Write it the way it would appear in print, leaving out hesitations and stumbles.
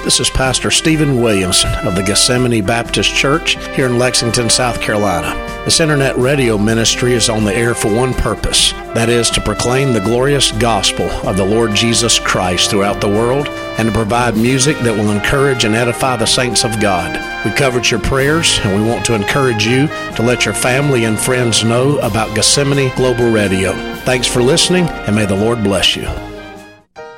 This is Pastor Stephen Williamson of the Gethsemane Baptist Church here in Lexington, South Carolina. This internet radio ministry is on the air for one purpose, that is to proclaim the glorious gospel of the Lord Jesus Christ throughout the world and to provide music that will encourage and edify the saints of God. We covered your prayers, and we want to encourage you to let your family and friends know about Gethsemane Global Radio. Thanks for listening, and may the Lord bless you.